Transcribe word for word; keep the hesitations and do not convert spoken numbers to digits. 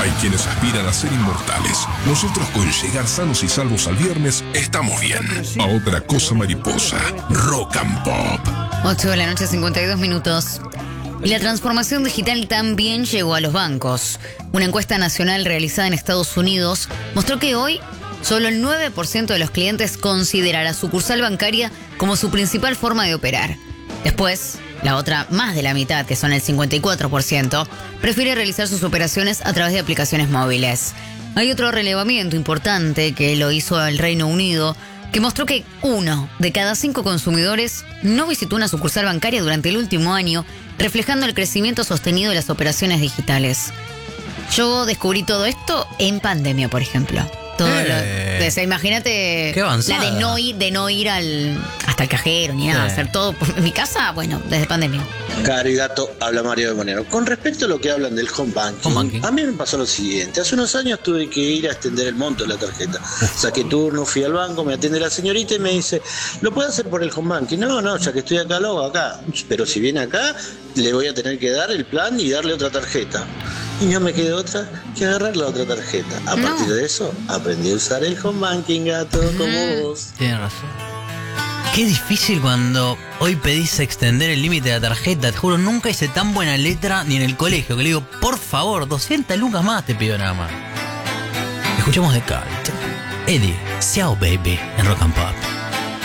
Hay quienes aspiran a ser inmortales. Nosotros, con llegar sanos y salvos al viernes, estamos bien. A otra cosa mariposa. Rock and Pop. ocho de la noche, cincuenta y dos minutos. Y la transformación digital también llegó a los bancos. Una encuesta nacional realizada en Estados Unidos mostró que hoy solo el nueve por ciento de los clientes considera la sucursal bancaria como su principal forma de operar. Después, la otra, más de la mitad, que son el cincuenta y cuatro por ciento, prefiere realizar sus operaciones a través de aplicaciones móviles. Hay otro relevamiento importante que lo hizo el Reino Unido, que mostró que uno de cada cinco consumidores no visitó una sucursal bancaria durante el último año, reflejando el crecimiento sostenido de las operaciones digitales. Yo descubrí todo esto en pandemia, por ejemplo. Todo Eh, lo, o sea, imagínate qué avanzada. la de no ir, de no ir al hasta el cajero ni nada, Sí. hacer todo por mi casa, bueno, desde pandemia. Caro y gato, habla Mario de Monero. Con respecto a lo que hablan del home banking, Home banking. a mí me pasó lo siguiente. Hace unos años tuve que ir a extender el monto de la tarjeta. Saqué turno, fui al banco, me atiende la señorita y me dice, ¿lo puedo hacer por el home banking? No, no, ya que estoy acá, lo hago acá. Pero si viene acá, le voy a tener que dar el plan y darle otra tarjeta. Y no me queda otra que agarrar la otra tarjeta. A No. partir de eso, aprendí a usar el home banking, gato, como vos. Tienes razón. Qué difícil cuando hoy pedís extender el límite de la tarjeta. Te juro, nunca hice tan buena letra ni en el colegio. Que le digo, por favor, doscientas lucas más te pido nada más. Escuchemos de Cult. Eddie, Xiao Baby, en Rock and Pop.